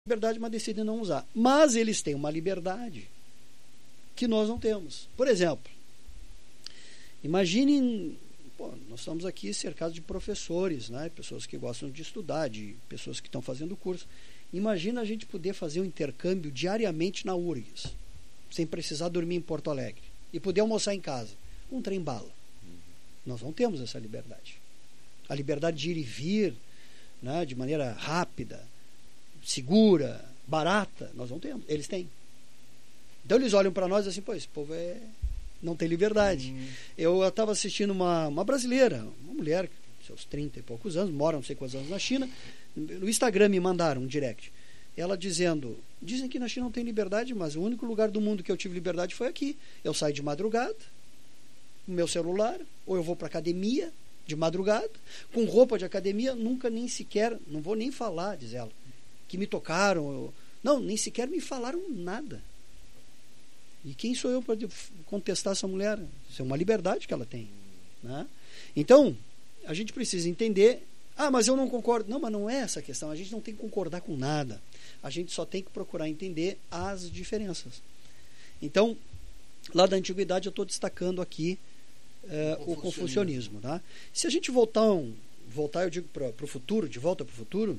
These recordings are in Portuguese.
liberdade, mas decidem não usar. Mas eles têm uma liberdade que nós não temos. Por exemplo, imaginem, nós estamos aqui cercados de professores, né? Pessoas que gostam de estudar, de pessoas que estão fazendo curso. Imagina a gente poder fazer um intercâmbio diariamente na URGS, sem precisar dormir em Porto Alegre, e poder almoçar em casa, um trem-bala. Nós não temos essa liberdade. A liberdade de ir e vir, né, de maneira rápida, segura, barata, nós não temos. Eles têm. Então eles olham para nós assim, esse povo não tem liberdade. Eu estava assistindo uma brasileira, uma mulher, seus 30 e poucos anos, mora não sei quantos anos na China. No Instagram me mandaram um direct. Ela dizem que na China não tem liberdade, mas o único lugar do mundo que eu tive liberdade foi aqui. Eu saio de madrugada, com meu celular, ou eu vou para academia de madrugada, com roupa de academia, nunca nem sequer, não vou nem falar, diz ela, que me tocaram, nem sequer me falaram nada. E quem sou eu para contestar essa mulher? Isso é uma liberdade que ela tem, né? Então, a gente precisa entender, mas eu não concordo. Não, mas não é essa a questão. A gente não tem que concordar com nada. A gente só tem que procurar entender as diferenças. Então, lá da antiguidade eu estou destacando aqui o confucionismo, tá? Se a gente voltar, eu digo, para o futuro, de volta para o futuro,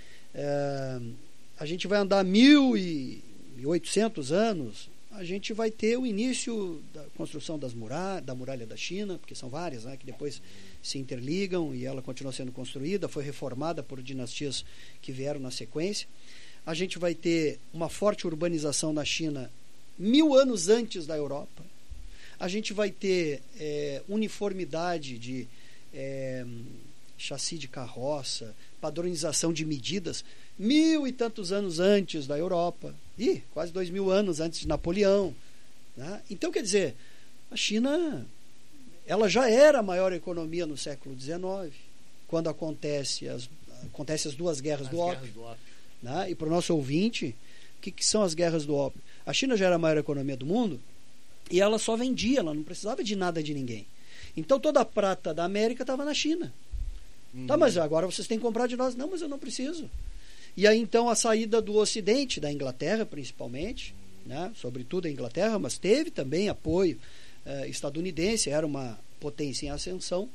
a gente vai andar 1.800 anos, a gente vai ter o início da construção da muralha da China, porque são várias, né, que depois se interligam e ela continua sendo construída, foi reformada por dinastias que vieram na sequência. A gente vai ter uma forte urbanização na China 1000 anos antes da Europa. A gente vai ter uniformidade de chassi de carroça, padronização de medidas 1000 e tantos anos antes da Europa, quase 2000 anos antes de Napoleão, né? Então, quer dizer, a China, ela já era a maior economia no século XIX, quando acontece as duas guerras do ópio, né? E para o nosso ouvinte, o que são as guerras do ópio? A China já era a maior economia do mundo e ela só vendia, ela não precisava de nada de ninguém. Então toda a prata da América estava na China. Tá, mas agora vocês têm que comprar de nós. Não, mas eu não preciso. E aí então a saída do Ocidente, da Inglaterra principalmente, né, sobretudo a Inglaterra, mas teve também apoio estadunidense, era uma potência em ascensão.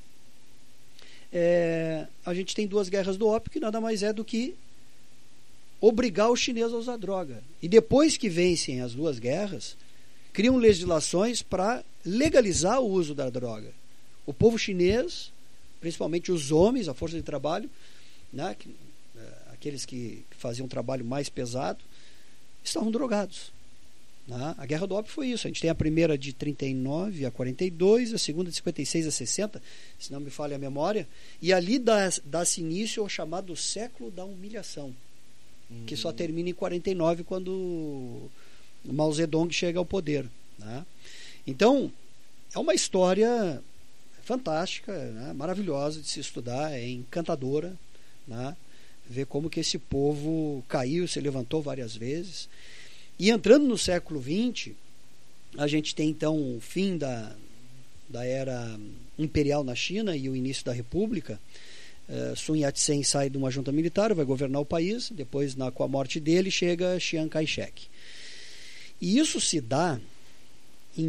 A gente tem duas guerras do ópio, que nada mais é do que obrigar os chineses a usar droga. E depois que vencem as duas guerras, criam legislações para legalizar o uso da droga. O povo chinês, principalmente os homens, a força de trabalho, né, aqueles que faziam um trabalho mais pesado, estavam drogados, né? A guerra do ópio foi isso. A gente tem a primeira de 39 a 42, a segunda de 56 a 60, se não me falha a memória, e ali dá-se início ao chamado século da humilhação, que só termina em 49, quando Mao Zedong chega ao poder, né? Então, é uma história fantástica, né? Maravilhosa de se estudar, é encantadora, né? Ver como que esse povo caiu, se levantou várias vezes. E entrando no século XX, a gente tem então o fim da era imperial na China e o início da República. Sun Yat-sen sai de uma junta militar, vai governar o país. Depois, com a morte dele, chega Chiang Kai-shek. E isso se dá em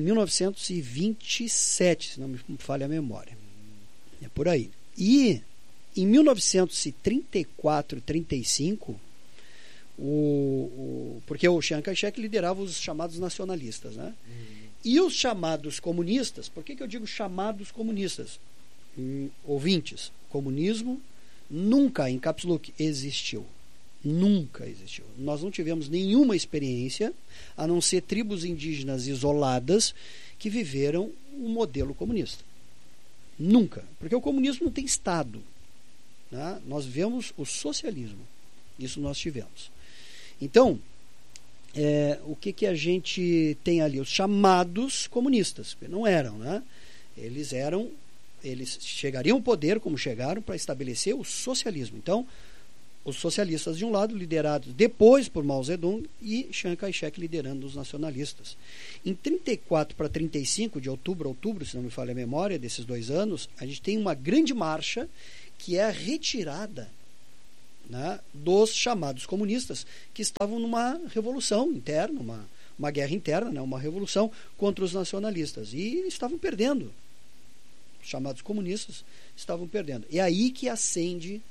1927, se não me falha a memória. É por aí. E em 1934, 35, porque o Chiang Kai-shek liderava os chamados nacionalistas, né? E os chamados comunistas, por que eu digo chamados comunistas? Ouvintes, comunismo nunca, em caps lock, existiu. Nunca existiu. Nós não tivemos nenhuma experiência, a não ser tribos indígenas isoladas que viveram um modelo comunista. Nunca. Porque o comunismo não tem Estado, né? Nós vivemos o socialismo. Isso nós tivemos. Então, o que a gente tem ali? Os chamados comunistas. Não eram, né? Eles chegariam ao poder, como chegaram, para estabelecer o socialismo. Então, os socialistas de um lado, liderados depois por Mao Zedong, e Chiang Kai-shek liderando os nacionalistas. Em 34 para 35, de outubro a outubro, se não me falha a memória, desses 2 anos, a gente tem uma grande marcha, que é a retirada né, dos chamados comunistas, que estavam numa revolução interna, uma guerra interna, né, uma revolução contra os nacionalistas, e estavam perdendo. Os chamados comunistas estavam perdendo. É aí que acende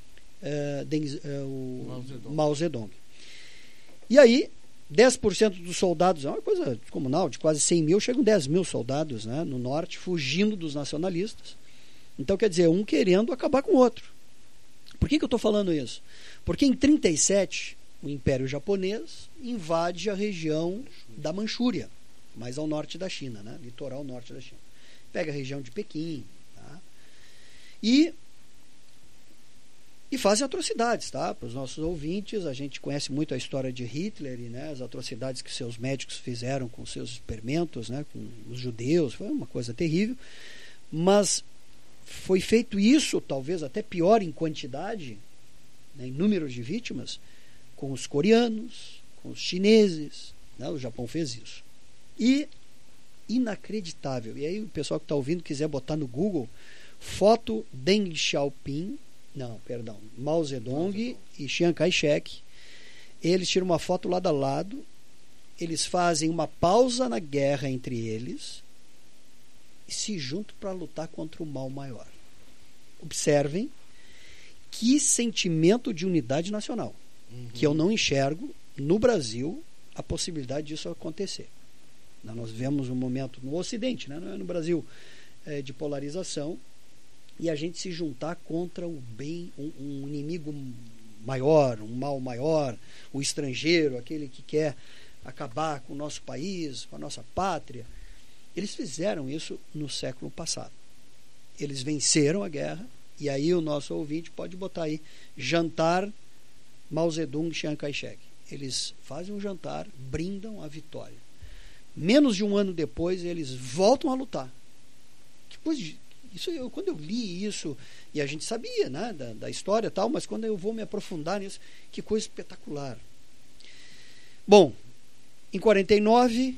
o Mao Zedong. E aí 10% dos soldados, é uma coisa descomunal, de quase 100 mil, chegam 10 mil soldados, né, no norte, fugindo dos nacionalistas. Então, quer dizer, um querendo acabar com o outro. Por que eu estou falando isso? Porque em 1937, o Império Japonês invade a região da Manchúria, mais ao norte da China, né, litoral norte da China. Pega a região de Pequim, tá? E fazem atrocidades, tá? Para os nossos ouvintes, a gente conhece muito a história de Hitler e, né, as atrocidades que seus médicos fizeram com seus experimentos, né, com os judeus, foi uma coisa terrível, mas foi feito isso, talvez até pior em quantidade, né, em número de vítimas, com os coreanos, com os chineses, né? O Japão fez isso. E inacreditável, e aí o pessoal que está ouvindo quiser botar no Google, foto Deng Xiaoping, Mao Zedong e Chiang Kai-shek. Eles tiram uma foto lado a lado, eles fazem uma pausa na guerra entre eles e se juntam para lutar contra o mal maior. Observem que sentimento de unidade nacional, que eu não enxergo no Brasil a possibilidade disso acontecer. Nós vivemos um momento no Ocidente, né, no Brasil, de polarização, e a gente se juntar contra o bem, um inimigo maior, um mal maior, o estrangeiro, aquele que quer acabar com o nosso país, com a nossa pátria. Eles fizeram isso no século passado. Eles venceram a guerra, e aí o nosso ouvinte pode botar aí, jantar Mao Zedong e Chiang Kai-shek. Eles fazem um jantar, brindam a vitória. Menos de um ano depois, eles voltam a lutar. Que coisa de... quando eu li isso, e a gente sabia, né, da história e tal, mas quando eu vou me aprofundar nisso, que coisa espetacular. Bom, em 49,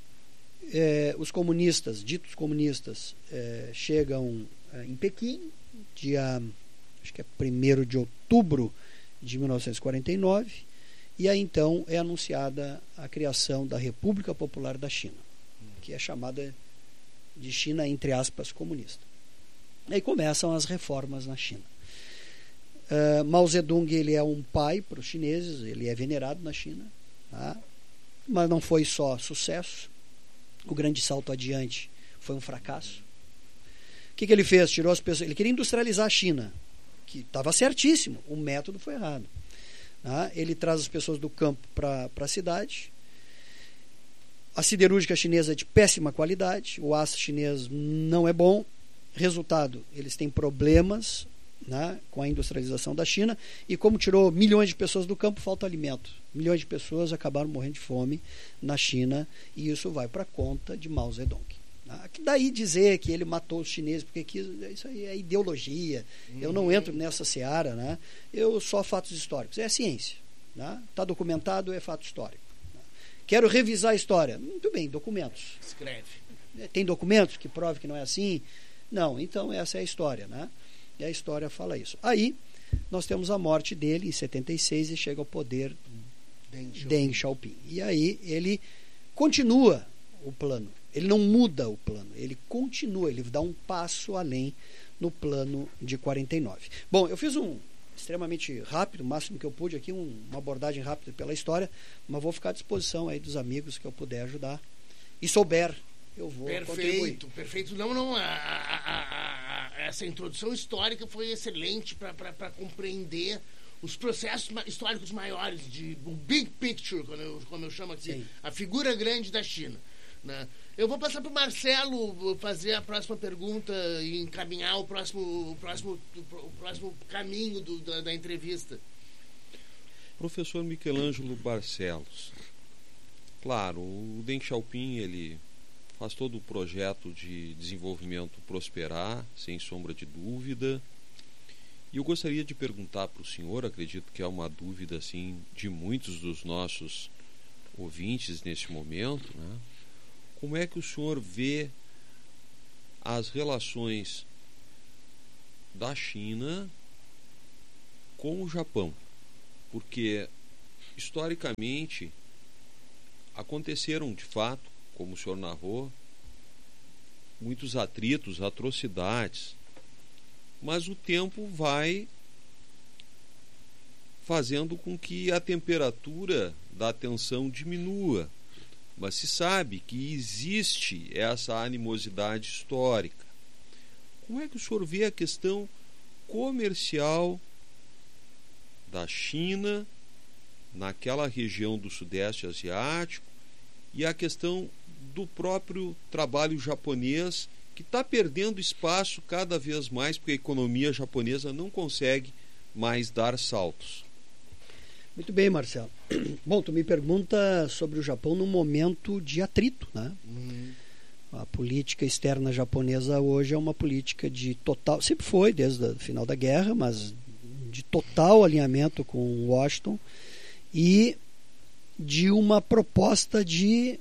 os comunistas, ditos comunistas, chegam em Pequim, dia, acho que é 1º de outubro de 1949, e aí então é anunciada a criação da República Popular da China, que é chamada de China, entre aspas, comunista. Aí começam as reformas na China. Mao Zedong, ele é um pai para os chineses, ele é venerado na China, tá? Mas não foi só sucesso. O grande salto adiante foi um fracasso. O que ele fez? Tirou as pessoas. Ele queria industrializar a China, que estava certíssimo, o método foi errado. Tá? Ele traz as pessoas do campo para a cidade. A siderúrgica chinesa é de péssima qualidade, o aço chinês não é bom. Resultado, eles têm problemas, né, com a industrialização da China, e como tirou milhões de pessoas do campo, falta alimento. Milhões de pessoas acabaram morrendo de fome na China, e isso vai para a conta de Mao Zedong. Tá? Daí dizer que ele matou os chineses, porque isso aí é ideologia, eu não entro nessa seara, né? Eu só fatos históricos, é ciência. Está documentado, é fato histórico. Quero revisar a história. Muito bem, documentos. Escreve. Tem documentos que provem que não é assim? Não, então essa é a história, né? E a história fala isso. Aí, nós temos a morte dele em 76 e chega ao poder Deng Xiaoping. E aí, ele continua o plano. Ele não muda o plano, ele continua, ele dá um passo além no plano de 49. Bom, eu fiz extremamente rápido, o máximo que eu pude aqui, uma abordagem rápida pela história, mas vou ficar à disposição aí dos amigos que eu puder ajudar e souber. Eu vou contribuir. Perfeito. Não. Essa introdução histórica foi excelente para compreender os processos históricos maiores, o big picture, como eu chamo aqui, sim, a figura grande da China. Né? Eu vou passar para o Marcelo fazer a próxima pergunta e encaminhar o próximo caminho da entrevista. Professor Michelangelo Barcelos, claro, o Deng Xiaoping, ele faz todo o projeto de desenvolvimento prosperar, sem sombra de dúvida. E eu gostaria de perguntar para o senhor, acredito que é uma dúvida assim, de muitos dos nossos ouvintes neste momento, né? Como é que o senhor vê as relações da China com o Japão, porque historicamente aconteceram de fato, como o senhor narrou, muitos atritos, atrocidades, mas o tempo vai fazendo com que a temperatura da tensão diminua, mas se sabe que existe essa animosidade histórica. Como é que o senhor vê a questão comercial da China naquela região do Sudeste Asiático e a questão do próprio trabalho japonês, que está perdendo espaço cada vez mais porque a economia japonesa não consegue mais dar saltos? Muito bem, Marcelo. Bom, tu me pergunta sobre o Japão num momento de atrito, né? A política externa japonesa hoje é uma política de total, sempre foi desde o final da guerra, mas de total alinhamento com Washington e de uma proposta de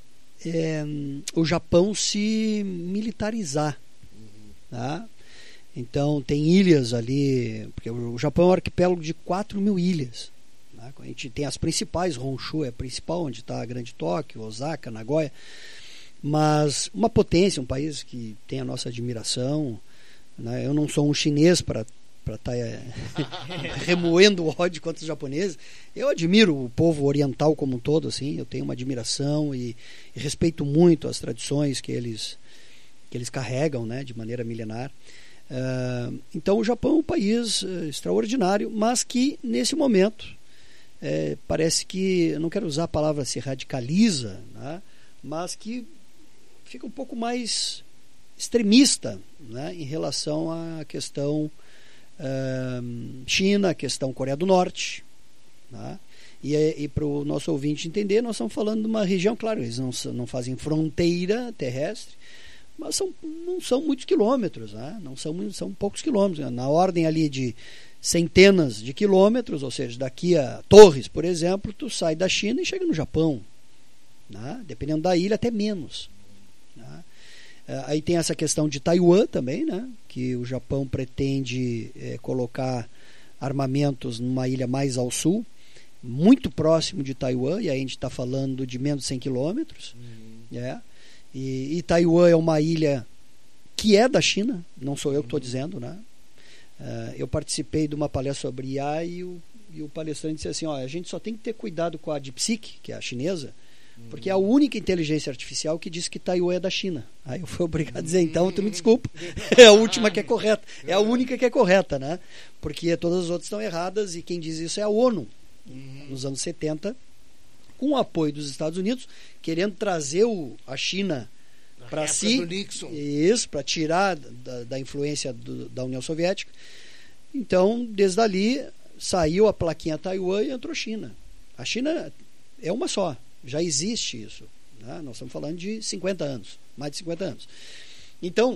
o Japão se militarizar, tá? Então tem ilhas ali, porque o Japão é um arquipélago de 4.000 ilhas, né? A gente tem as principais, Honshu é a principal, onde está a Grande Tóquio, Osaka, Nagoya, mas uma potência, um país que tem a nossa admiração, né? Eu não sou um chinês para estar remoendo o ódio contra os japoneses. Eu admiro o povo oriental como um todo, assim, eu tenho uma admiração e respeito muito as tradições que eles carregam, né, de maneira milenar. Então o Japão é um país extraordinário, mas que nesse momento parece que, eu não quero usar a palavra se radicaliza, né, mas que fica um pouco mais extremista, né, em relação à questão China, a questão Coreia do Norte, né? E para o nosso ouvinte entender, nós estamos falando de uma região, claro, eles não fazem fronteira terrestre, mas não são muitos quilômetros, né? São poucos quilômetros, na ordem ali de centenas de quilômetros, ou seja, daqui a Torres, por exemplo, tu sai da China e chega no Japão, né? Dependendo da ilha, até menos, né? Aí tem essa questão de Taiwan também, né? Que o Japão pretende colocar armamentos numa ilha mais ao sul, muito próximo de Taiwan, e aí a gente está falando de menos de 100 quilômetros. E Taiwan é uma ilha que é da China, não sou eu que estou dizendo, né? Eu participei de uma palestra sobre IA e o palestrante disse assim, a gente só tem que ter cuidado com a DeepSeek, que é a chinesa, porque é a única inteligência artificial que diz que Taiwan é da China. Aí eu fui obrigado a dizer, então tu me desculpa, é a última que é correta, é a única que é correta, né? Porque todas as outras estão erradas, e quem diz isso é a ONU, nos anos 70, com o apoio dos Estados Unidos, querendo trazer a China para si, isso, para tirar da influência da União Soviética. Então, desde ali, saiu a plaquinha Taiwan e entrou China. A China é uma só. Já existe isso, né? Nós estamos falando de 50 anos, mais de 50 anos. Então,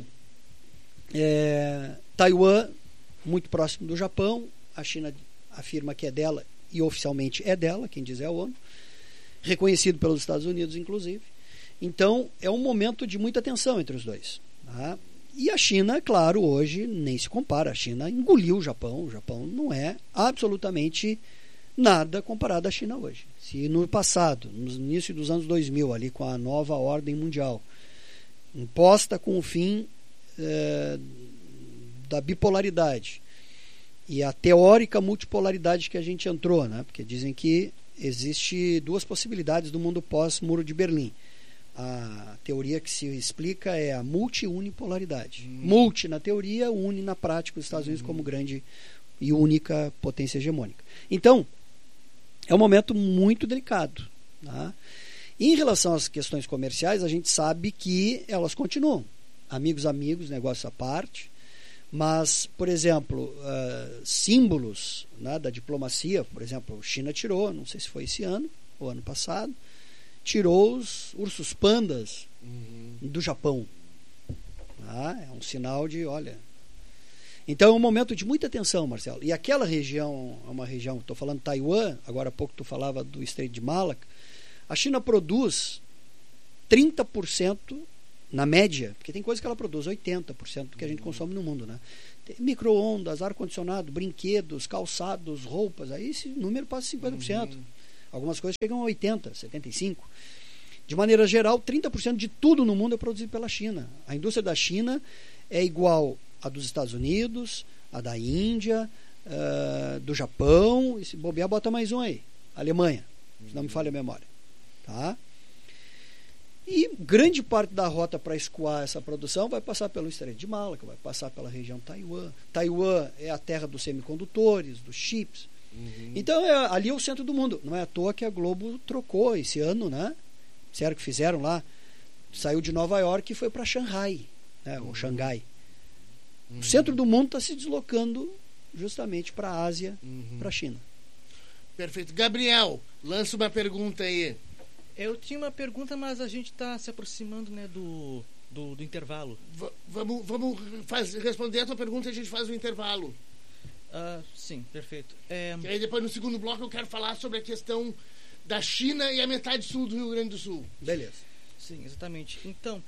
Taiwan, muito próximo do Japão, a China afirma que é dela, e oficialmente é dela, quem diz é a ONU, reconhecido pelos Estados Unidos, inclusive. Então, é um momento de muita tensão entre os dois, tá? E a China, claro, hoje nem se compara. A China engoliu o Japão não é absolutamente nada comparado à China hoje. Se no passado, no início dos anos 2000, ali com a nova ordem mundial, imposta com o fim da bipolaridade e a teórica multipolaridade que a gente entrou, né? Porque dizem que existe duas possibilidades do mundo pós-Muro de Berlim. A teoria que se explica é a multi-unipolaridade. Multi na teoria, uni na prática, os Estados Unidos como grande e única potência hegemônica. Então, é um momento muito delicado, tá? Em relação às questões comerciais, a gente sabe que elas continuam. Amigos, negócio à parte. Mas, por exemplo, símbolos, né, da diplomacia, por exemplo, a China tirou, não sei se foi esse ano ou ano passado, tirou os ursos pandas do Japão. É um sinal de, olha... Então é um momento de muita tensão, Marcelo. E aquela região é uma região, estou falando Taiwan, agora há pouco tu falava do Estreito de Malacca. A China produz 30%, na média, porque tem coisa que ela produz 80% do que a gente consome no mundo, né? Micro-ondas, ar-condicionado, brinquedos, calçados, roupas, aí esse número passa 50%. Algumas coisas chegam a 80%, 75%. De maneira geral, 30% de tudo no mundo é produzido pela China. A indústria da China é igual à dos Estados Unidos, à da Índia, do Japão, e se bobear, bota mais um aí, Alemanha, se não me falha a memória. Tá? E grande parte da rota para escoar essa produção vai passar pelo Estreito de Malaca, vai passar pela região Taiwan. Taiwan é a terra dos semicondutores, dos chips. Então, ali é o centro do mundo. Não é à toa que a Globo trocou esse ano, né? Disseram que fizeram lá. Saiu de Nova York e foi para Xangai, né? Ou Xangai. O centro do mundo está se deslocando justamente para a Ásia, para a China. Perfeito. Gabriel, lança uma pergunta aí. Eu tinha uma pergunta, mas a gente está se aproximando, né, do intervalo. Vamos responder a tua pergunta e a gente faz o intervalo. Sim, perfeito. E aí depois no segundo bloco eu quero falar sobre a questão da China e a metade sul do Rio Grande do Sul. Beleza. Sim, exatamente. Então,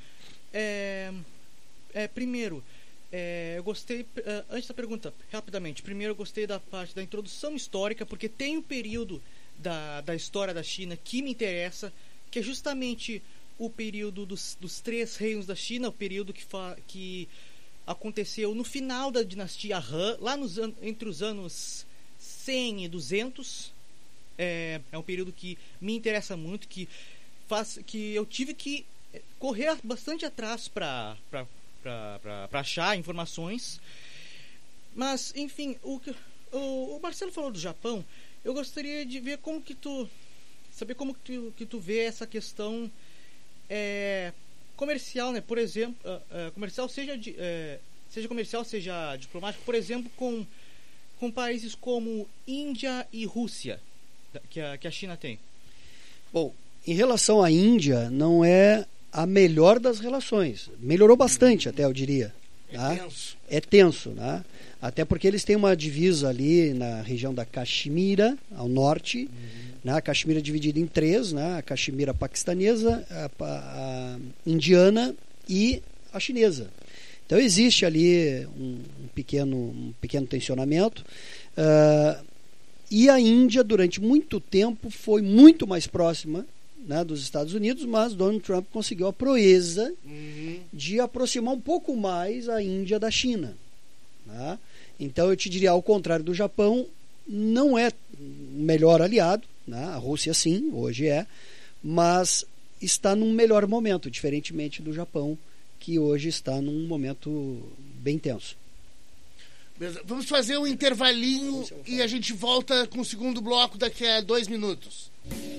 primeiro, eu gostei, antes da pergunta, rapidamente, primeiro eu gostei da parte da introdução histórica, porque tem um período da história da China que me interessa, que é justamente o período dos 3 reinos da China, o período que aconteceu no final da dinastia Han, lá entre os anos 100 e 200. É um período que me interessa muito, que eu tive que correr bastante atrás para achar informações. Mas, enfim, o Marcelo falou do Japão. Eu gostaria de ver saber como que tu vê essa questão comercial, né? Por exemplo, comercial seja comercial, seja diplomático, por exemplo, com países como Índia e Rússia, que a China tem. Bom, em relação à Índia, não é a melhor das relações. Melhorou bastante, até eu diria. Tá? É tenso, né? Até porque eles têm uma divisa ali na região da Caxemira, ao norte. Né? A Caxemira é dividida em 3, né? A Caxemira paquistanesa, a indiana e a chinesa. Então existe ali um pequeno tensionamento. E a Índia, durante muito tempo, foi muito mais próxima, né, dos Estados Unidos, mas Donald Trump conseguiu a proeza de aproximar um pouco mais a Índia da China. Né? Então eu te diria, ao contrário do Japão, não é o melhor aliado, né? A Rússia sim, hoje é, mas está num melhor momento, diferentemente do Japão, que hoje está num momento bem tenso. Beleza. Vamos fazer um intervalinho e a gente volta com o segundo bloco daqui a 2 minutos.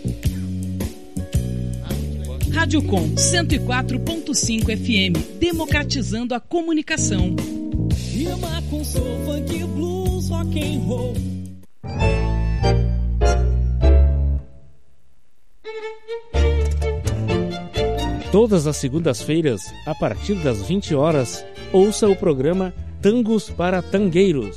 Rádio Com 104.5 FM, democratizando a comunicação. Rima com soul, funk, blues, rock and roll. Todas as segundas-feiras, a partir das 20 horas, ouça o programa Tangos para Tangueiros.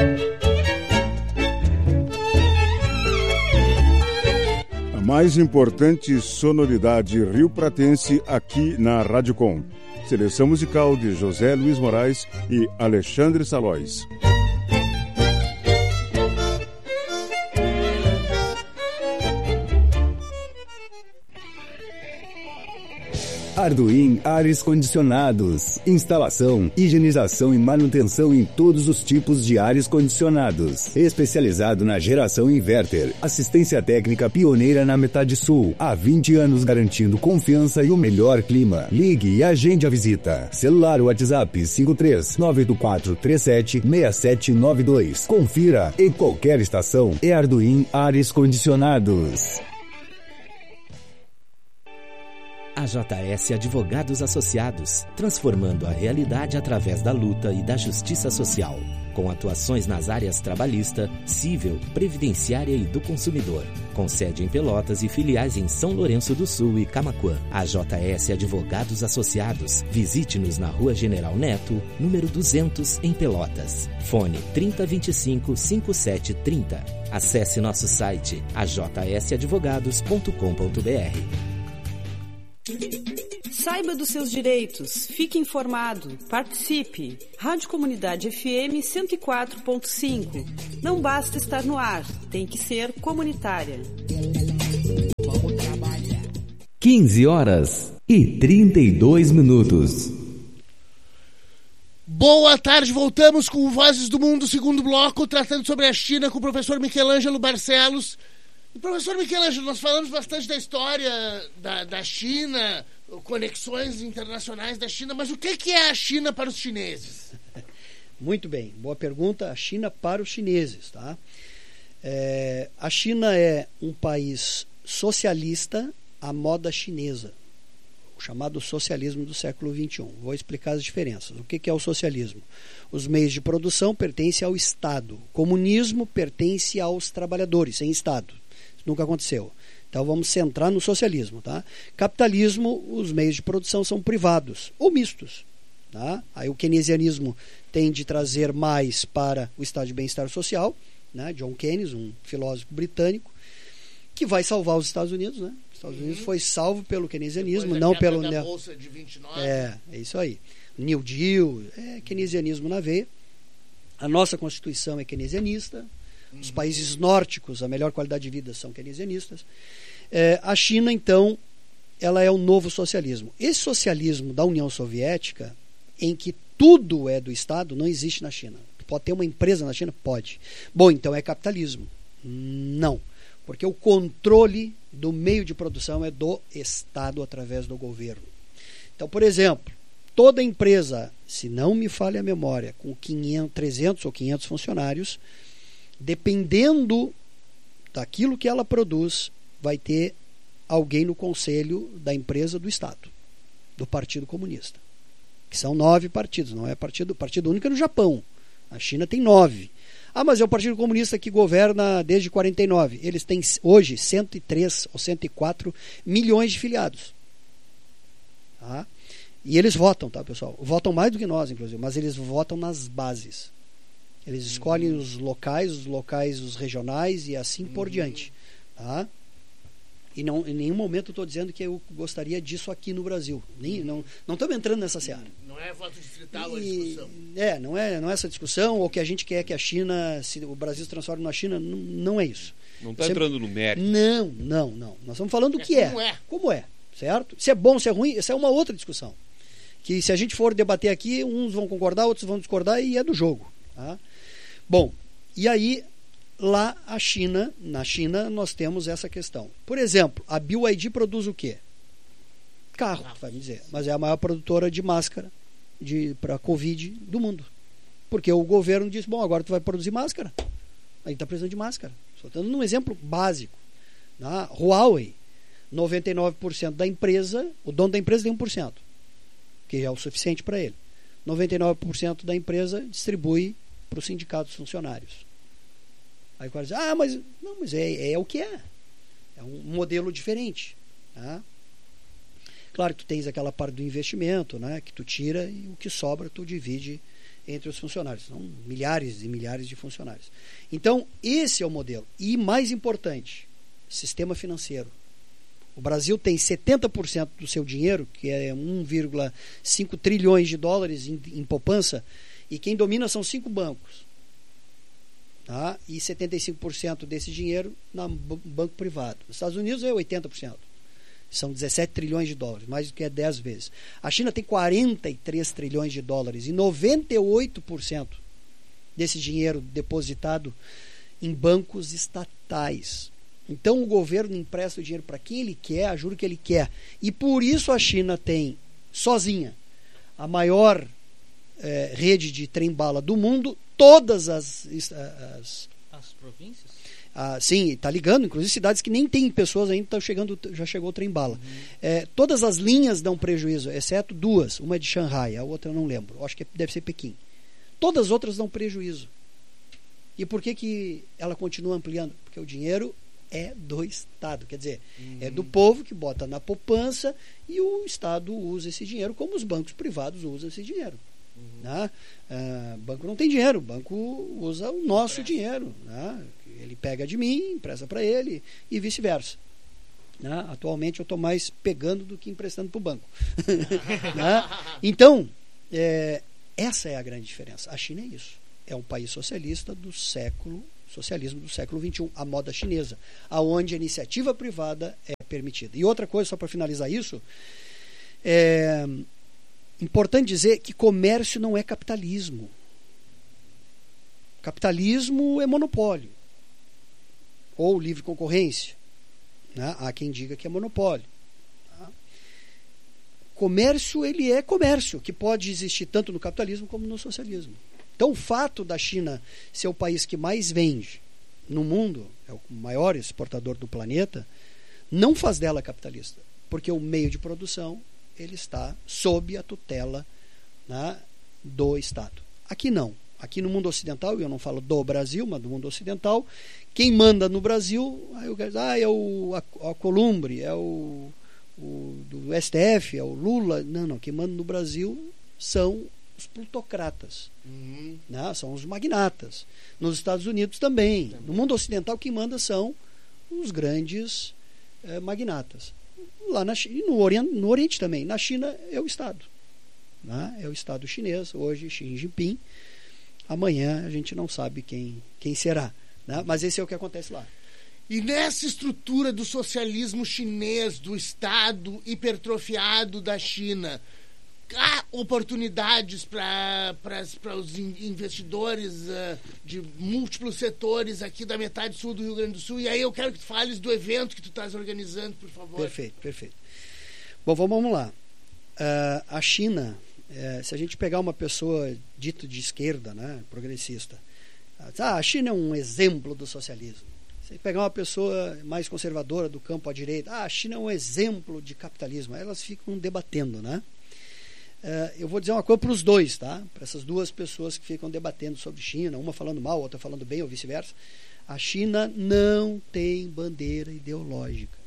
A mais importante sonoridade rio-pratense aqui na Rádio Com. Seleção musical de José Luiz Moraes e Alexandre Salóis. Arduin Ares Condicionados. Instalação, higienização e manutenção em todos os tipos de ares condicionados. Especializado na geração inverter. Assistência técnica pioneira na metade sul. Há 20 anos garantindo confiança e o melhor clima. Ligue e agende a visita. Celular WhatsApp 53-98437-6792. Confira em qualquer estação. É Arduin Ares Condicionados. AJS Advogados Associados, transformando a realidade através da luta e da justiça social, com atuações nas áreas trabalhista, civil, previdenciária e do consumidor, com sede em Pelotas e filiais em São Lourenço do Sul e Camaquã. AJS Advogados Associados, visite-nos na Rua General Neto, número 200, em Pelotas. Fone 3025-5730. Acesse nosso site ajsadvogados.com.br. Saiba dos seus direitos, fique informado, participe. Rádio Comunidade FM 104.5. Não basta estar no ar, tem que ser comunitária. 15h32. Boa tarde, voltamos com Vozes do Mundo, segundo bloco, tratando sobre a China com o professor Michelangelo Barcelos. E, professor Michelangelo, nós falamos bastante da história da China, conexões internacionais da China, mas o que é a China para os chineses? Muito bem, boa pergunta. A China para os chineses, tá? A China é um país socialista à moda chinesa, o chamado socialismo do século XXI. Vou explicar as diferenças. O que é o socialismo? Os meios de produção pertencem ao Estado. O comunismo pertence aos trabalhadores, sem Estado. Isso nunca aconteceu. Então vamos centrar no socialismo. Tá? Capitalismo, os meios de produção são privados ou mistos. Tá? Aí o keynesianismo tende a trazer mais para o estado de bem-estar social, né? John Keynes, um filósofo britânico, que vai salvar os Estados Unidos, né? Os Estados Unidos foi salvo pelo keynesianismo, não pelo... Da Bolsa de 29. É isso aí. New Deal, keynesianismo na veia. A nossa Constituição é keynesianista. Os países nórdicos, a melhor qualidade de vida são keynesianistas. A China, então, ela é o novo socialismo. Esse socialismo da União Soviética, em que tudo é do Estado, não existe na China. Pode ter uma empresa na China? Pode. Bom, então é capitalismo. Não. Porque o controle do meio de produção é do Estado através do governo. Então, por exemplo, toda empresa, se não me falha a memória, com 300 ou 500 funcionários, dependendo daquilo que ela produz, vai ter alguém no conselho da empresa do Estado, do Partido Comunista, que são 9 partidos, não é partido único no Japão. A China tem 9. Ah, mas é o Partido Comunista que governa desde 49. Eles têm hoje 103 ou 104 milhões de filiados. Tá? E eles votam, tá, pessoal? Votam mais do que nós, inclusive, mas eles votam nas bases. Eles escolhem os locais, os regionais e assim por diante. Tá? E não, em nenhum momento eu estou dizendo que eu gostaria disso aqui no Brasil. Não estamos entrando nessa seara. Não é voto distrital a discussão. Não é essa discussão, ou que a gente quer que a China, se o Brasil se transforme na China, não é isso. Não está entrando no mérito. Não. Nós estamos falando o que é. Como é, certo? Se é bom, se é ruim, essa é uma outra discussão. Que se a gente for debater aqui, uns vão concordar, outros vão discordar, e é do jogo. Tá? Bom, e aí... Lá na China nós temos essa questão. Por exemplo, a BYD produz o quê? Carro, vai me dizer. Mas é a maior produtora de máscara para Covid do mundo. Porque o governo disse, bom, agora tu vai produzir máscara. Aí está precisando de máscara. Só dando um exemplo básico. Na Huawei, 99% da empresa, o dono da empresa tem 1%, que já é o suficiente para ele. 99% da empresa distribui para os sindicatos funcionários. Aí o cara diz, mas é o que é. É um modelo diferente. Tá? Claro que tu tens aquela parte do investimento, né, que tu tira e o que sobra tu divide entre os funcionários. São milhares e milhares de funcionários. Então, esse é o modelo. E mais importante, sistema financeiro. O Brasil tem 70% do seu dinheiro, que é 1,5 trilhões de dólares em poupança, e quem domina são 5 bancos. Tá? E 75% desse dinheiro no banco privado. Nos Estados Unidos é 80%. São 17 trilhões de dólares, mais do que 10 vezes. A China tem 43 trilhões de dólares e 98% desse dinheiro depositado em bancos estatais. Então o governo empresta o dinheiro para quem ele quer, a juro que ele quer. E por isso a China tem, sozinha, a maior rede de trem-bala do mundo. Todas as províncias? Sim, está ligando, inclusive cidades que nem tem pessoas ainda, já chegou o trem-bala. Todas as linhas dão prejuízo, exceto 2. Uma é de Xangai, a outra eu não lembro. Acho que deve ser Pequim. Todas as outras dão prejuízo. E por que ela continua ampliando? Porque o dinheiro é do Estado. Quer dizer, é do povo que bota na poupança e o Estado usa esse dinheiro como os bancos privados usam esse dinheiro. Né? Banco não tem dinheiro, o banco usa o nosso dinheiro, né? Ele pega de mim, empresta para ele e vice-versa. Né? Atualmente eu estou mais pegando do que emprestando para o banco. Né? Então, essa é a grande diferença. A China é isso. É um país socialista socialismo do século XXI, a moda chinesa, aonde a iniciativa privada é permitida. E outra coisa, só para finalizar isso, é importante dizer que comércio não é capitalismo. Capitalismo é monopólio ou livre concorrência. Né? Há quem diga que é monopólio. Tá? Comércio, ele é comércio, que pode existir tanto no capitalismo como no socialismo. Então, o fato da China ser o país que mais vende no mundo, é o maior exportador do planeta, não faz dela capitalista, porque o meio de produção ele está sob a tutela, né, do Estado. Aqui não. Aqui no mundo ocidental, eu não falo do Brasil, mas do mundo ocidental, quem manda no Brasil é o Alcolumbre, é o do STF, é o Lula. Não, quem manda no Brasil são os plutocratas, né? São os magnatas. Nos Estados Unidos também. No mundo ocidental quem manda são os grandes magnatas. Lá na China, no Oriente também. Na China é o Estado, né? É o Estado chinês. Hoje Xi Jinping. Amanhã a gente não sabe quem será, né? Mas esse é o que acontece lá. E nessa estrutura do socialismo chinês, do Estado hipertrofiado da China, há oportunidades para os investidores de múltiplos setores aqui da metade sul do Rio Grande do Sul. E aí eu quero que tu fales do evento que tu estás organizando, por favor. Perfeito. Bom, vamos lá. A China, se a gente pegar uma pessoa dita de esquerda, né, progressista, a China é um exemplo do socialismo. Se pegar uma pessoa mais conservadora do campo à direita, a China é um exemplo de capitalismo. Elas ficam debatendo, né? Eu vou dizer uma coisa para os dois, tá? Para essas duas pessoas que ficam debatendo sobre China, uma falando mal, outra falando bem, ou vice-versa. A China não tem bandeira ideológica.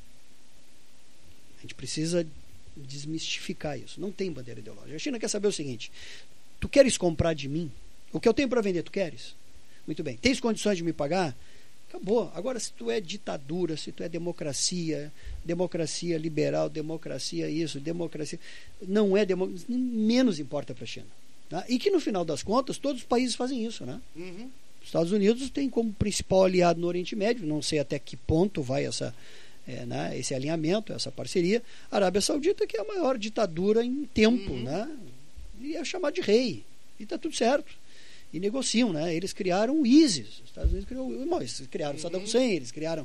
A gente precisa desmistificar isso. Não tem bandeira ideológica. A China quer saber o seguinte: tu queres comprar de mim? O que eu tenho para vender, tu queres? Muito bem. Tens condições de me pagar? Acabou. Agora, se tu é ditadura, se tu é democracia liberal, democracia isso, democracia... Não é democracia, menos importa para a China. Tá? E que, no final das contas, todos os países fazem isso, né? Os Estados Unidos tem como principal aliado no Oriente Médio, não sei até que ponto vai esse alinhamento, essa parceria. A Arábia Saudita, que é a maior ditadura em tempo, né? E é chamado de rei. E está tudo certo. E negociam, né? Eles criaram o ISIS. Os Estados Unidos eles criaram Saddam Hussein, eles criaram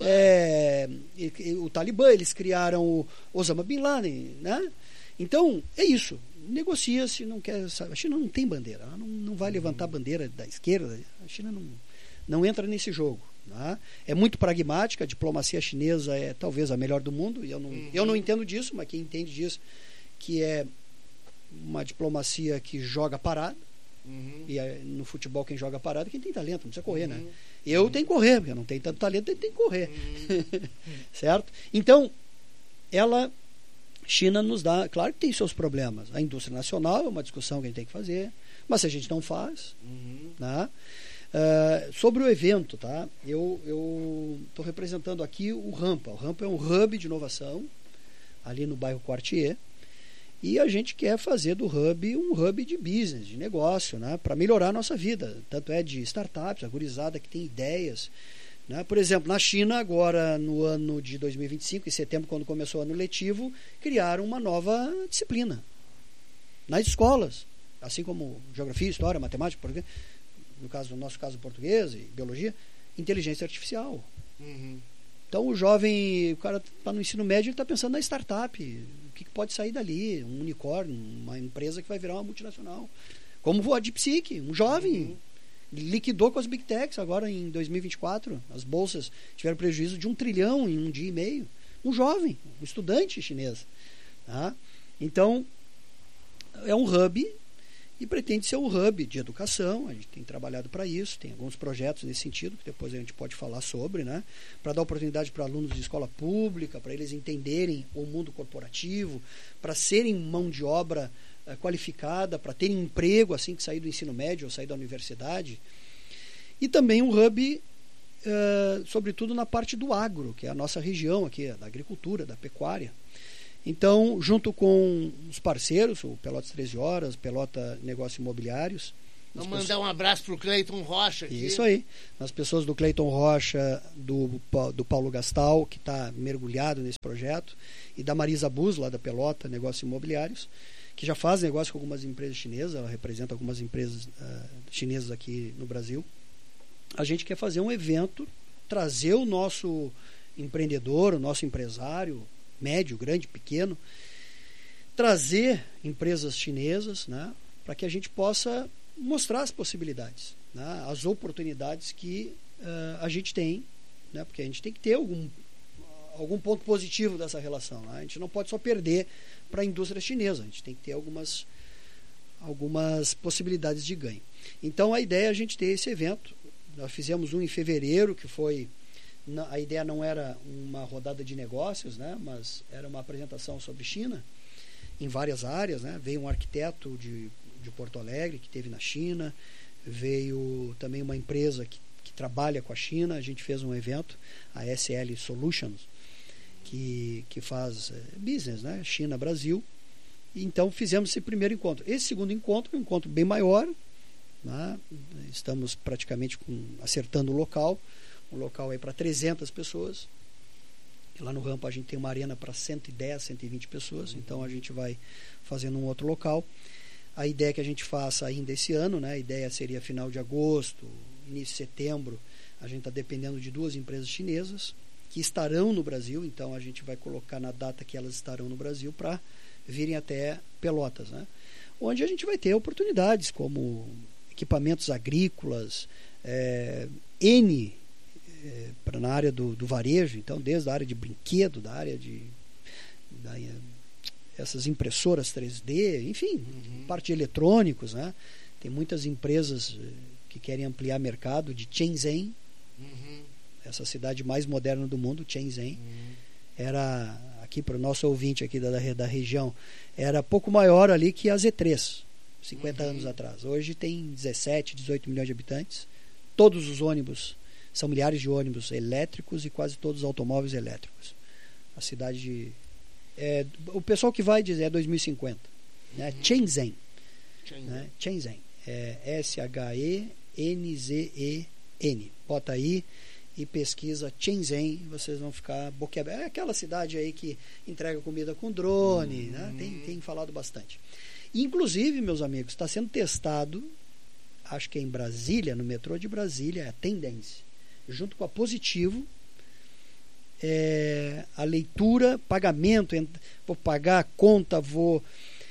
o Talibã, eles criaram o Osama Bin Laden, né? Então, é isso. Negocia-se, não quer. A China não tem bandeira, ela não vai levantar a bandeira da esquerda. A China não entra nesse jogo. Né? É muito pragmática, a diplomacia chinesa é talvez a melhor do mundo, e eu não entendo disso, mas quem entende disso, que é uma diplomacia que joga parada. E no futebol quem joga parado é quem tem talento, não precisa correr, né? Eu tenho que correr, porque eu não tenho tanto talento, eu tenho que correr. Certo? Então, China nos dá, claro que tem seus problemas. A indústria nacional é uma discussão que a gente tem que fazer, mas se a gente não faz, né? Sobre o evento, tá? Eu estou representando aqui o Rampa. O Rampa é um hub de inovação ali no bairro Quartier. E a gente quer fazer do hub um hub de business, de negócio, né? Para melhorar a nossa vida. Tanto é de startups, a gurizada que tem ideias. Né? Por exemplo, na China, agora no ano de 2025, em setembro, quando começou o ano letivo, criaram uma nova disciplina nas escolas. Assim como geografia, história, matemática, português, no nosso caso português e biologia, inteligência artificial. Então o jovem, o cara está no ensino médio, ele está pensando na startup. O que pode sair dali? Um unicórnio, uma empresa que vai virar uma multinacional. Como a DeepSeek, um jovem liquidou com as Big Techs agora em 2024. As bolsas tiveram prejuízo de 1 trilhão em um dia e meio. Um jovem, um estudante chinês. Tá? Então, é um hub e pretende ser um hub de educação. A gente tem trabalhado para isso, tem alguns projetos nesse sentido, que depois a gente pode falar sobre, né? Para dar oportunidade para alunos de escola pública, para eles entenderem o mundo corporativo, para serem mão de obra qualificada, para terem emprego assim que sair do ensino médio ou sair da universidade. E também um hub sobretudo na parte do agro, que é a nossa região aqui, da agricultura, da pecuária. Então, junto com os parceiros, o Pelotas 13 Horas, Pelota Negócios Imobiliários. Vamos mandar um abraço para o Cleiton Rocha aqui. Isso aí. As pessoas do Cleiton Rocha, do Paulo Gastal, que está mergulhado nesse projeto, e da Marisa Bus, lá da Pelota Negócios Imobiliários, que já faz negócio com algumas empresas chinesas, ela representa algumas empresas chinesas aqui no Brasil. A gente quer fazer um evento, trazer o nosso empreendedor, o nosso empresário, médio, grande, pequeno, trazer empresas chinesas, né, para que a gente possa mostrar as possibilidades, né, as oportunidades que a gente tem, né, porque a gente tem que ter algum ponto positivo dessa relação, né? A gente não pode só perder para a indústria chinesa, a gente tem que ter algumas possibilidades de ganho. Então a ideia é a gente ter esse evento. Nós fizemos um em fevereiro, que foi, a ideia não era uma rodada de negócios, né, mas era uma apresentação sobre China em várias áreas, né? Veio um arquiteto de Porto Alegre que teve na China, veio também uma empresa que trabalha com a China. A gente fez um evento, a SL Solutions, que faz business, né? China-Brasil. Então fizemos esse primeiro encontro. Esse segundo encontro é um encontro bem maior, né? Estamos praticamente acertando o local. Um local aí para 300 pessoas. E lá no Rampa a gente tem uma arena para 110, 120 pessoas. Então a gente vai fazendo um outro local. A ideia é que a gente faça ainda esse ano, né? A ideia seria final de agosto, início de setembro. A gente está dependendo de 2 empresas chinesas que estarão no Brasil. Então a gente vai colocar na data que elas estarão no Brasil para virem até Pelotas, né? Onde a gente vai ter oportunidades como equipamentos agrícolas, na área do varejo, então desde a área de brinquedo, da área essas impressoras 3D, enfim, parte de eletrônicos, né? Tem muitas empresas que querem ampliar mercado de Shenzhen, essa cidade mais moderna do mundo. Shenzhen era, aqui para o nosso ouvinte aqui da região, era pouco maior ali que a Z3 50 anos atrás. Hoje tem 17, 18 milhões de habitantes. Todos os ônibus, são milhares de ônibus elétricos e quase todos os automóveis elétricos. A cidade o pessoal que vai dizer 2050, né? Shenzhen, né? Shenzhen, S-H-E-N-Z-E-N. Bota aí e pesquisa Shenzhen, vocês vão ficar boquiabertos. É aquela cidade aí que entrega comida com drone, né? Tem falado bastante. Inclusive, meus amigos, está sendo testado, acho que é em Brasília, no metrô de Brasília, a tendência, junto com a Positivo, a leitura, pagamento, vou pagar a conta, vou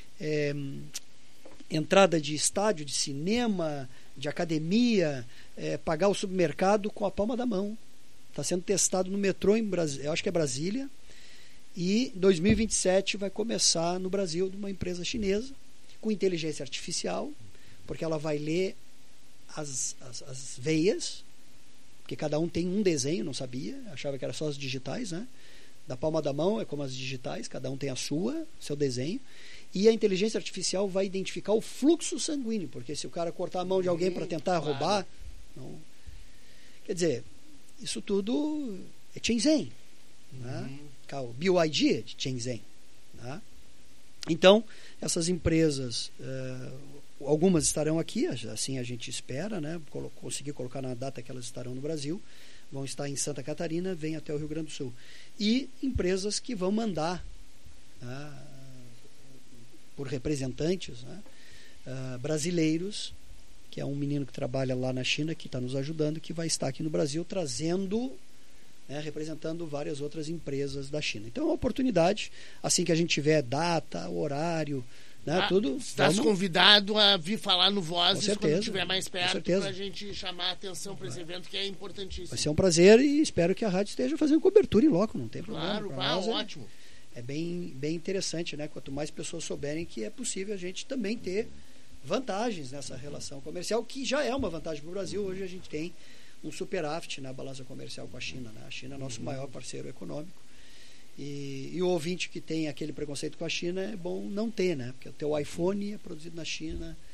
entrada de estádio, de cinema, de academia, pagar o supermercado com a palma da mão. Está sendo testado no metrô em Brasília, eu acho que é Brasília, e 2027 vai começar no Brasil de uma empresa chinesa com inteligência artificial, porque ela vai ler as veias, porque cada um tem um desenho, não sabia, achava que era só as digitais, né? Da palma da mão é como as digitais, cada um tem seu desenho, e a inteligência artificial vai identificar o fluxo sanguíneo, porque se o cara cortar a mão de alguém para tentar roubar, não. Quer dizer, isso tudo é Shenzhen, né? O BYD é de Shenzhen, né? Então, essas empresas, algumas estarão aqui, assim a gente espera, né? Conseguir colocar na data que elas estarão no Brasil, vão estar em Santa Catarina, vêm até o Rio Grande do Sul. E empresas que vão mandar, né, por representantes, né, brasileiros, que é um menino que trabalha lá na China, que está nos ajudando, que vai estar aqui no Brasil trazendo, né, representando várias outras empresas da China. Então é uma oportunidade, assim que a gente tiver data, horário, né, tudo. Estás convidado a vir falar no Vozes quando estiver mais perto, para a gente chamar a atenção para esse evento, que é importantíssimo. Vai ser um prazer e espero que a rádio esteja fazendo cobertura em loco, não tem problema. Claro, ótimo. É bem interessante, né? Quanto mais pessoas souberem que é possível a gente também ter vantagens nessa relação comercial, que já é uma vantagem para o Brasil. Hoje a gente tem um superávit na balança comercial com a China, né? A China é nosso maior parceiro econômico. E o ouvinte que tem aquele preconceito com a China é bom não ter, né? Porque o teu iPhone é produzido na China,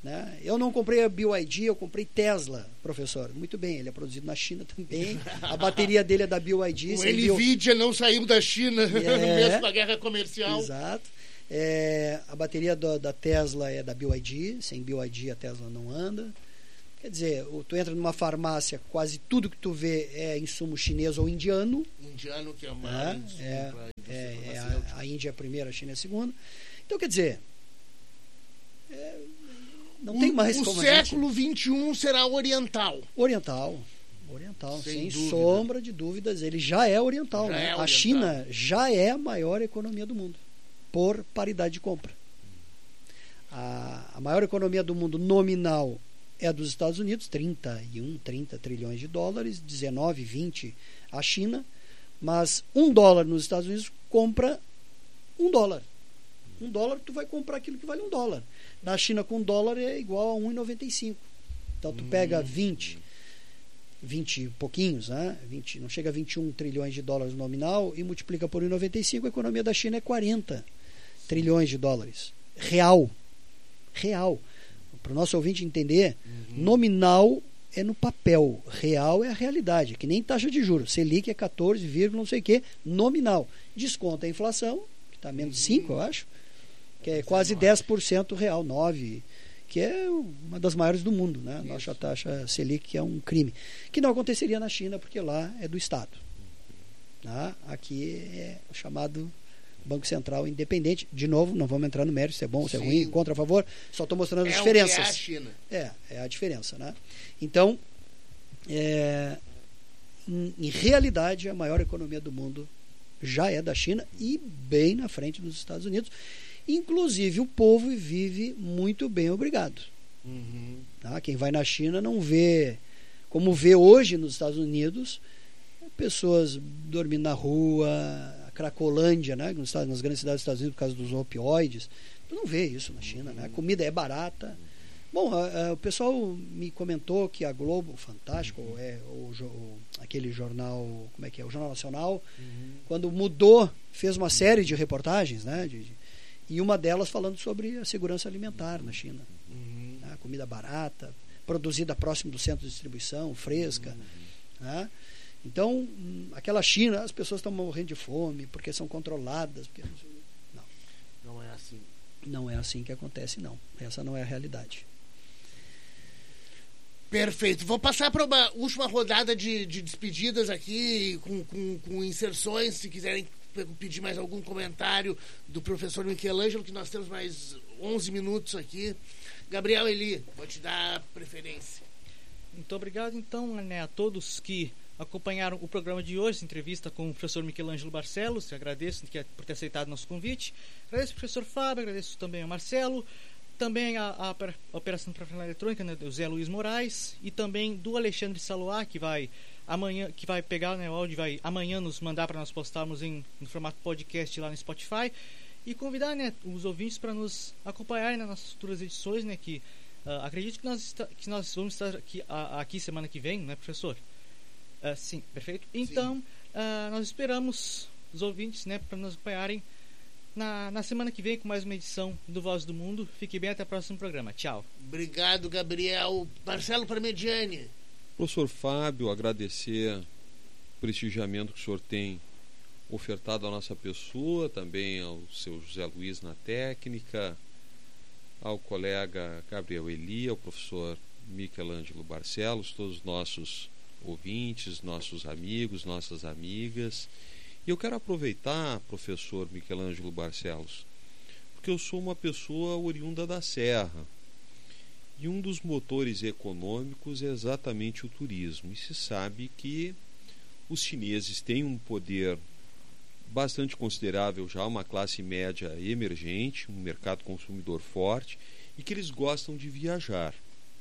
Né? Eu não comprei a BYD, eu comprei Tesla, professor. Muito bem, ele é produzido na China também. A bateria dele é da BYD. O NVIDIA não saiu da China no mesmo da guerra comercial. Exato. A bateria da Tesla é da BYD. Sem BYD a Tesla não anda. Quer dizer, tu entra numa farmácia, quase tudo que tu vê é insumo chinês ou indiano. Indiano, que é o maior insumo a Índia é a primeira, a China é a segunda. Então, quer dizer... Não tem mais como o século XXI será oriental. Oriental, sem sombra de dúvidas. Ele já é oriental. Né? A China já é a maior economia do mundo, por paridade de compra. A maior economia do mundo nominal é a dos Estados Unidos, 30 trilhões de dólares, 19, 20 a China, mas $1 nos Estados Unidos compra $1. $1 tu vai comprar aquilo que vale $1. Na China, com $1 é igual a 1,95. Então, tu pega 20 e pouquinhos, né? 20, não chega a 21 trilhões de dólares nominal e multiplica por 1,95, a economia da China é 40 trilhões de dólares. Real. Para o nosso ouvinte entender, nominal é no papel, real é a realidade, que nem taxa de juros. Selic é 14, não sei o que, nominal. Desconta a inflação, que está menos 5, eu acho, que é quase 10% real, 9%, que é uma das maiores do mundo, né? Nossa taxa Selic, que é um crime, que não aconteceria na China, porque lá é do Estado. Tá? Aqui é o chamado Banco Central independente. De novo, não vamos entrar no mérito, se é bom, se é ruim, contra, a favor, só estou mostrando as diferenças. É a China. É a diferença, né? Então, em realidade, a maior economia do mundo já é da China e bem na frente dos Estados Unidos. Inclusive, o povo vive muito bem, obrigado. Tá? Quem vai na China não vê, como vê hoje nos Estados Unidos, pessoas dormindo na rua, a Cracolândia, né? Nas grandes cidades dos Estados Unidos, por causa dos opioides. Tu não vê isso na China, né? A comida é barata. Bom, o pessoal me comentou que a Globo, Fantástico, aquele jornal, como é que é? O Jornal Nacional, quando mudou, fez uma série de reportagens, né? E uma delas falando sobre a segurança alimentar na China. Né? Comida barata, produzida próximo do centro de distribuição, fresca. Né? Então, aquela China, as pessoas estão morrendo de fome porque são controladas. Porque... Não é assim. Não é assim que acontece, não. Essa não é a realidade. Perfeito. Vou passar para uma última rodada de despedidas aqui, com inserções, se quiserem pedir mais algum comentário do professor Michelangelo, que nós temos mais 11 minutos aqui. Gabriel Eli, vou te dar preferência. Muito obrigado, então, né, a todos que acompanharam o programa de hoje, essa entrevista com o professor Michelangelo Barcelos. Agradeço por ter aceitado nosso convite. Agradeço ao professor Fábio, agradeço também ao Marcelo, também a Operação de Profissional Eletrônica, né, do Zé Luiz Moraes, e também do Alexandre Saloá, que vai pegar, né, o áudio, vai amanhã nos mandar para nós postarmos no formato podcast lá no Spotify, e convidar, né, os ouvintes para nos acompanharem nas nossas futuras edições, né, que acredito que nós vamos estar aqui semana que vem, né, professor? Sim, perfeito. Então, nós esperamos os ouvintes, né, para nos acompanharem na semana que vem com mais uma edição do Voz do Mundo. Fique bem, até o próximo programa. Tchau. Obrigado, Gabriel. Marcelo Parmediani. Professor Fábio, agradecer o prestigiamento que o senhor tem ofertado à nossa pessoa, também ao seu José Luiz na técnica, ao colega Gabriel Eli, ao professor Michelangelo Barcelos, todos os nossos ouvintes, nossos amigos, nossas amigas. E eu quero aproveitar, professor Michelangelo Barcelos, porque eu sou uma pessoa oriunda da Serra. E um dos motores econômicos é exatamente o turismo. E se sabe que os chineses têm um poder bastante considerável já, uma classe média emergente, um mercado consumidor forte, e que eles gostam de viajar.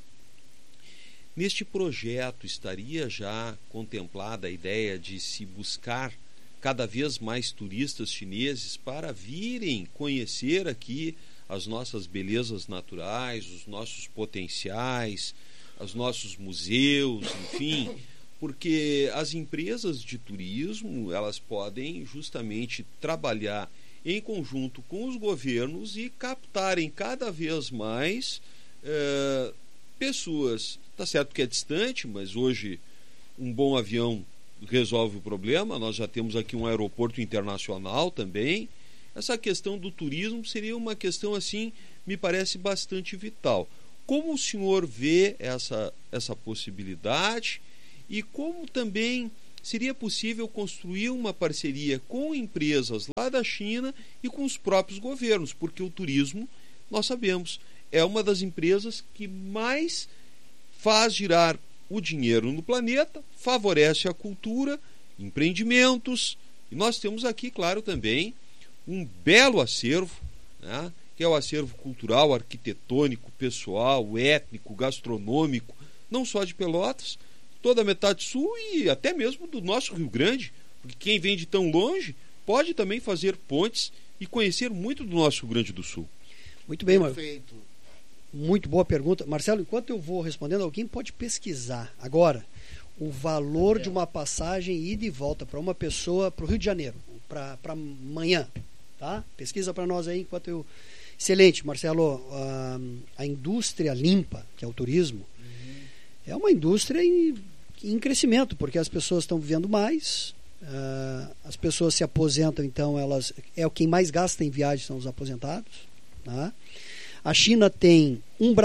Neste projeto estaria já contemplada a ideia de se buscar cada vez mais turistas chineses para virem conhecer aqui as nossas belezas naturais, os nossos potenciais, os nossos museus, enfim, porque as empresas de turismo, elas podem justamente trabalhar em conjunto com os governos e captarem cada vez mais pessoas, tá certo que é distante, mas hoje um bom avião resolve o problema. Nós já temos aqui um aeroporto internacional também. Essa questão do turismo seria uma questão, assim, me parece bastante vital. Como o senhor vê essa possibilidade e como também seria possível construir uma parceria com empresas lá da China e com os próprios governos, porque o turismo, nós sabemos, é uma das empresas que mais faz girar o dinheiro no planeta, favorece a cultura, empreendimentos, e nós temos aqui, claro, também um belo acervo, né, que é o acervo cultural, arquitetônico, pessoal, étnico, gastronômico, não só de Pelotas, toda a metade sul e até mesmo do nosso Rio Grande, porque quem vem de tão longe pode também fazer pontes e conhecer muito do nosso Rio Grande do Sul. Muito bem, Marcelo. Perfeito. Muito boa pergunta. Marcelo, enquanto eu vou respondendo, alguém pode pesquisar agora o valor de uma passagem ida e volta para uma pessoa para o Rio de Janeiro, para amanhã, tá? Pesquisa para nós aí enquanto eu... Excelente, Marcelo. A indústria limpa, que é o turismo, é uma indústria em crescimento, porque as pessoas estão vivendo mais, as pessoas se aposentam, então quem mais gasta em viagem são os aposentados, tá? A China tem 1,5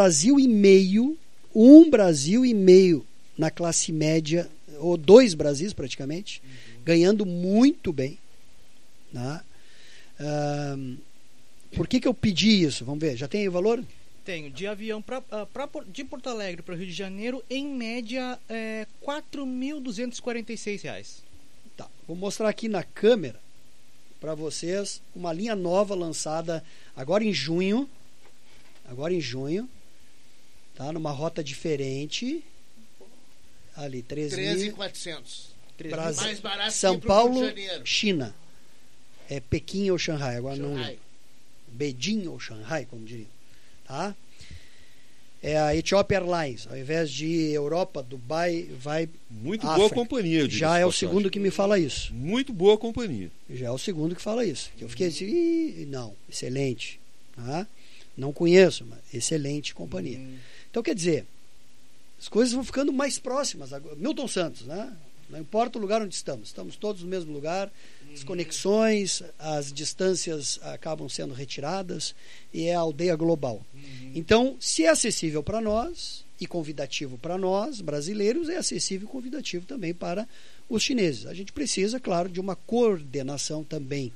Brasil na classe média, ou 2 Brasis praticamente, ganhando muito bem, tá? Por que eu pedi isso? Vamos ver, já tem aí o valor? Tenho. De avião de Porto Alegre para o Rio de Janeiro, em média, R$ 4.246. Tá. Vou mostrar aqui na câmera para vocês uma linha nova lançada agora em junho. Tá? Numa rota diferente. Ali, 13.400. Mais barato São que Paulo, Rio de Janeiro. China. É Pequim ou Xangai? Agora Xangai. não. Beijing ou Xangai, como diria. Tá? É a Ethiopian Airlines. Ao invés de Europa, Dubai, vai muito África. Boa companhia. Já é o segundo que me fala isso. Muito boa companhia. Já é o segundo que fala isso. Que eu fiquei assim, não, excelente. Tá? Não conheço, mas excelente companhia. Então, quer dizer, as coisas vão ficando mais próximas. Milton Santos, né? Não importa o lugar onde estamos todos no mesmo lugar, as conexões, as distâncias acabam sendo retiradas e é a aldeia global. Então, se é acessível para nós e convidativo para nós, brasileiros, é acessível e convidativo também para os chineses. A gente precisa, claro, de uma coordenação também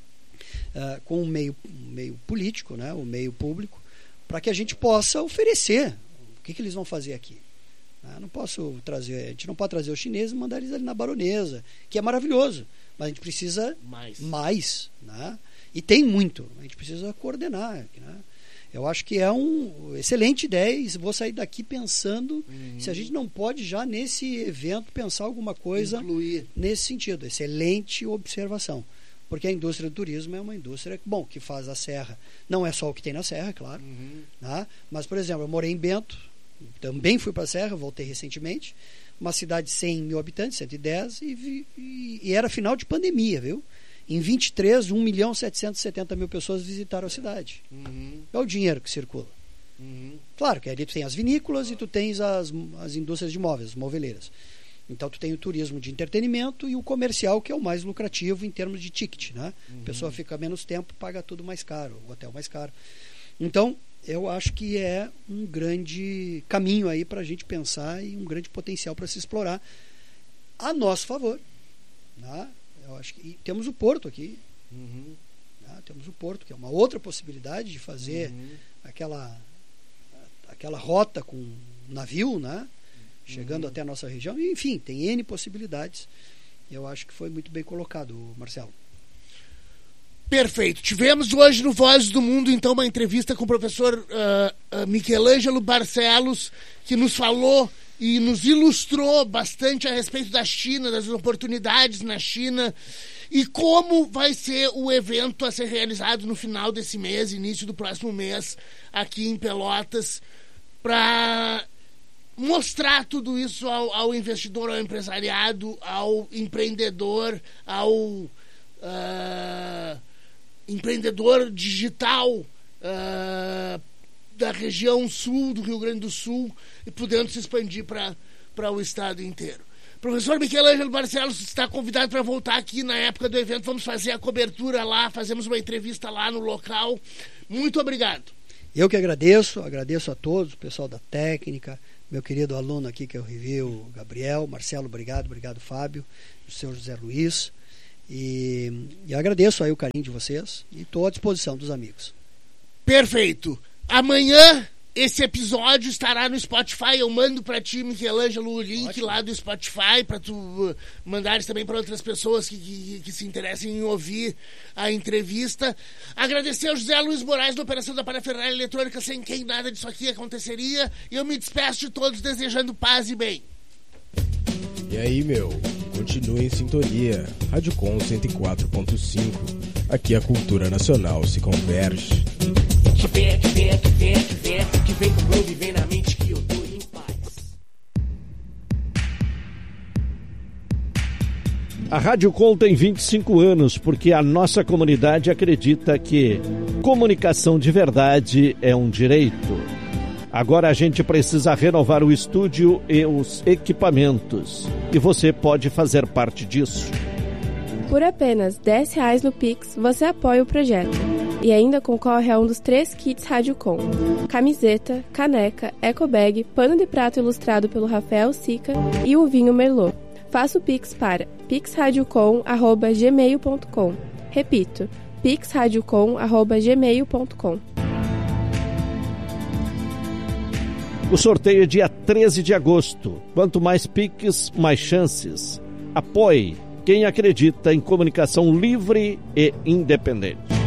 com o meio político, né, o meio público, para que a gente possa oferecer. O que eles vão fazer aqui? A gente não pode trazer os chineses e mandar eles ali na Baronesa, que é maravilhoso, mas a gente precisa mais, né? E tem muito, a gente precisa coordenar, né? Eu acho que é uma excelente ideia e vou sair daqui pensando se a gente não pode já nesse evento pensar alguma coisa nesse sentido. Excelente observação, porque a indústria do turismo é uma indústria que faz a serra, não é só o que tem na serra, claro, né? Mas, por exemplo, eu morei em Bento, também fui para a Serra, voltei recentemente, uma cidade de 100 mil habitantes, 110, e era final de pandemia, viu? Em 23, 1.770.000 pessoas visitaram a cidade. É o dinheiro que circula. Claro que ali tu tem as vinícolas e tu tens as indústrias de móveis, as moveleiras. Então tu tem o turismo de entretenimento e o comercial, que é o mais lucrativo em termos de ticket, né? A pessoa fica menos tempo, paga tudo mais caro, o hotel mais caro. Então, eu acho que é um grande caminho aí para a gente pensar e um grande potencial para se explorar a nosso favor, né? Eu acho que temos o Porto aqui, né? Temos o Porto, que é uma outra possibilidade de fazer aquela rota com navio, né? Chegando até a nossa região. Enfim, tem N possibilidades. Eu acho que foi muito bem colocado, Marcelo. Perfeito. Tivemos hoje no Vozes do Mundo, então, uma entrevista com o professor Michelangelo Barcelos, que nos falou e nos ilustrou bastante a respeito da China, das oportunidades na China e como vai ser o evento a ser realizado no final desse mês, início do próximo mês, aqui em Pelotas, para mostrar tudo isso ao investidor, ao empresariado, ao empreendedor, ao empreendedor digital, da região sul do Rio Grande do Sul e podendo se expandir para o estado inteiro. Professor Michelangelo Barcelos está convidado para voltar aqui na época do evento. Vamos fazer a cobertura lá, fazemos uma entrevista lá no local. Muito obrigado. Eu que agradeço a todos, o pessoal da técnica, meu querido aluno aqui que eu revi, o Gabriel, Marcelo, obrigado Fábio, o seu José Luiz, e agradeço aí o carinho de vocês e estou à disposição dos amigos. Perfeito. Amanhã esse episódio estará no Spotify. Eu mando para ti, Michelangelo, o link Ótimo. Lá do Spotify para tu mandares também para outras pessoas que se interessem em ouvir a entrevista. Agradecer ao José Luiz Moraes da operação da parafernália eletrônica, sem quem nada disso aqui aconteceria. E eu me despeço de todos desejando paz e bem. E aí, continue em sintonia. Rádio Com 104.5. Aqui a cultura nacional se converge. Que vem com o groove e vem na mente que eu tô em paz. A Rádio Com tem 25 anos porque a nossa comunidade acredita que comunicação de verdade é um direito. Agora a gente precisa renovar o estúdio e os equipamentos. E você pode fazer parte disso. Por apenas R$10 no Pix, você apoia o projeto. E ainda concorre a um dos 3 kits Rádio Com: camiseta, caneca, ecobag, pano de prato ilustrado pelo Rafael Sica e o vinho Merlot. Faça o Pix para pixradiocom@gmail.com. Repito, pixradiocom@gmail.com. O sorteio é dia 13 de agosto. Quanto mais Pix, mais chances. Apoie quem acredita em comunicação livre e independente.